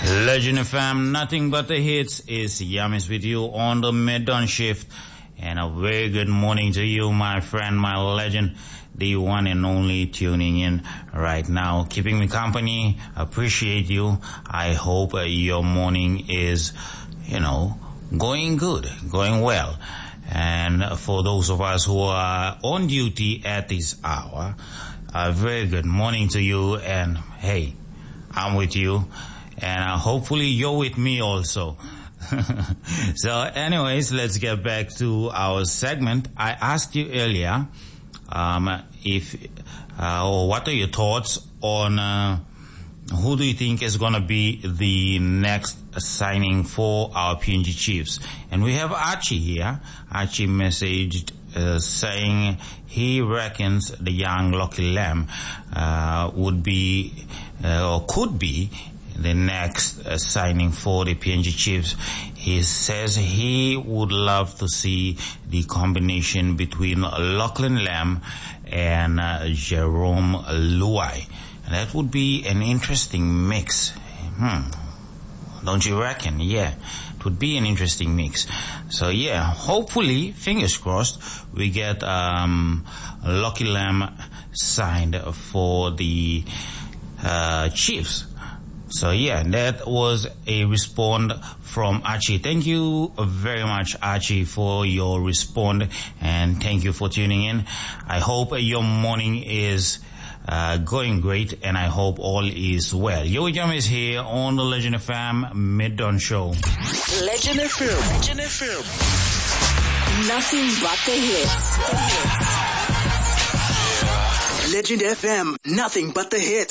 Legend FM, nothing but the hits. Is Yamis with you on the mid-dawn shift. And a very good morning to you, my friend, my legend, the one and only tuning in right now, keeping me company. Appreciate you. I hope your morning is, going good, going well. And for those of us who are on duty at this hour, a very good morning to you. And hey, I'm with you. And hopefully you're with me also. So anyways, let's get back to our segment. I asked you earlier, what are your thoughts on who do you think is going to be the next signing for our PNG Chiefs? And we have Archie here. Archie messaged saying he reckons the young Lockie Lamb would be or could be the next signing for the PNG Chiefs. He says he would love to see the combination between Lachlan Lamb and Jerome Luai. And that would be an interesting mix. Don't you reckon? Yeah, it would be an interesting mix. So yeah, hopefully, fingers crossed, we get Lockie Lamb signed for the Chiefs. So yeah, that was a response from Archie. Thank you very much, Archie, for your response, and thank you for tuning in. I hope your morning is going great, and I hope all is well. Yo Jam is here on the Legend FM Mid-Dawn Show. Legend FM. Legend FM. Nothing but the hits. Legend FM. Nothing but the hits.